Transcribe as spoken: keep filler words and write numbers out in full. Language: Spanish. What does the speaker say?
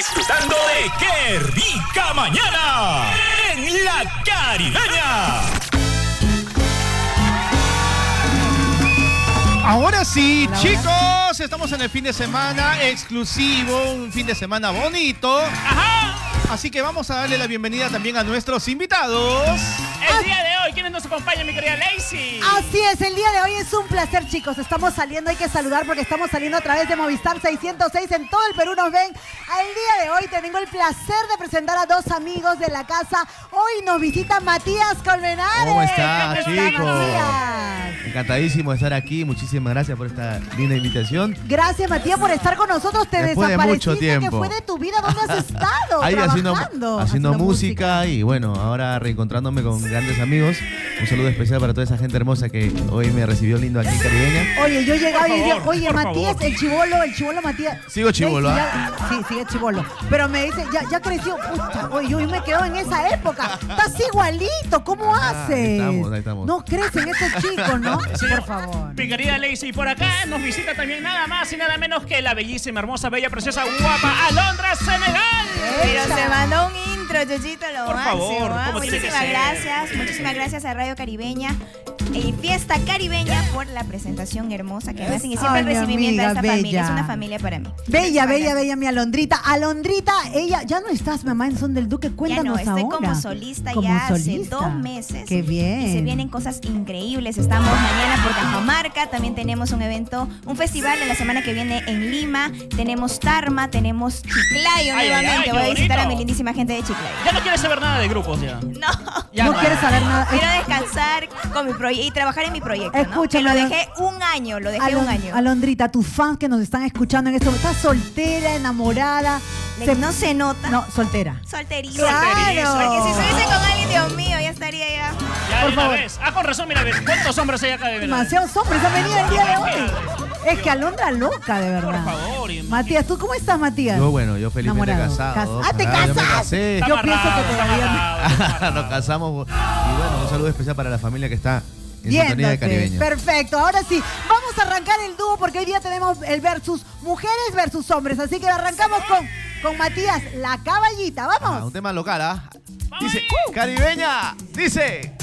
disfrutando de ¡Qué rica mañana! En La Caribeña. Ahora sí, hola, chicos, hola. Estamos en el fin de semana exclusivo, un fin de semana bonito. ¡Ajá! Así que vamos a darle la bienvenida también a nuestros invitados. El día de hoy, ¿quiénes nos acompañan, mi querida Lacey? Así es, el día de hoy es un placer, chicos. Estamos saliendo, hay que saludar porque estamos saliendo a través de Movistar seiscientos seis. En todo el Perú nos ven. El día de hoy tengo el placer de presentar a dos amigos de la casa. Hoy nos visita Matías Colmenares. ¿Cómo está, ¿Cómo chicos? está, Matías? Encantadísimo de estar aquí. Muchísimas gracias por esta linda invitación. Gracias, Matías, por estar con nosotros. Te Después de desapareciste. mucho tiempo. ¿Qué fue de tu vida? ¿Dónde has estado? Ahí haciendo, Trabajando. haciendo, haciendo música, música y bueno, ahora reencontrándome con grandes amigos. Un saludo especial para toda esa gente hermosa que hoy me recibió lindo aquí en Caribeña. Oye, yo llegaba y dije, oye, por Matías, favor. el chibolo, el chibolo Matías. Sigo chibolo, Ey, ¿ah? ya- Sí, sigue chibolo. Pero me dice, ya, ya creció. Puta, oye, yo me quedo en esa época. Estás igualito, ¿cómo Ah, haces? ahí estamos, ahí estamos. No crecen estos chicos, ¿no? Por favor. Mi querida Lacey, por acá nos visita también nada más y nada menos que la bellísima, hermosa, bella, preciosa, guapa Alondra Senegal. Pero se mandó un intro, Chuchito, lo Por máximo. favor, ¿ah? ¿cómo tiene que Muchísimas ser? gracias, muchísimas gracias a Radio Caribeña y Fiesta Caribeña por la presentación hermosa que me hacen y siempre Ay, el mi recibimiento amiga, a esta familia. bella. Es una familia para mí. Bella, Muchísimas bella, gracias. bella, mi Alondrita. Alondrita, ella, ya no estás, mamá, en Son del Duque. Ya Cuéntanos no, estoy ahora. como solista Como ya hace solista. dos meses. Qué bien. Y se vienen cosas increíbles. Estamos mañana por Cajamarca. También tenemos un evento, un festival en la semana que viene en Lima. Tenemos Tarma, tenemos Chiclayo Ay, ay, nuevamente. ay, Voy a qué visitar a bonito. mi lindísima gente de Chiclayo. Ya no quieres saber nada de grupos ya. No. Ya no quieres saber nada. Quiero descansar con mi proyecto y trabajar en mi proyecto, ¿no? Escúchame, Que lo Alon- dejé un año, lo dejé Alon- un año. Alondrita, tus fans que nos están escuchando en esto, ¿estás soltera, enamorada? Le- Se- no se nota. No, soltera. Solterísima. Solterizo. Porque si estuviese con alguien, Dios mío, ya estaría ya. Ya Por de una favor. vez. Ah, con razón, mira, a ver, ¿cuántos hombres hay acá de verdad? Demasiados hombres han venido el día de hoy. Es que Alondra loca, de Por verdad. favor. y- Matías, ¿tú cómo estás, Matías? Yo, bueno, yo felizmente Enamorado. casado. Cas- ¡Ah, te Ah, yo me casaste! casé. Está Yo pienso que amarrado, está todavía no. amarrado, está amarrado. Nos casamos. Y bueno, un saludo especial para la familia que está en sintonía de Viéndote. Caribeña. Perfecto. Ahora sí, vamos a arrancar el dúo porque hoy día tenemos el versus mujeres versus hombres. Así que arrancamos con, con Matías, la caballita. Ah, Vamos. un tema local, ¿ah? Dice, Caribeña, dice.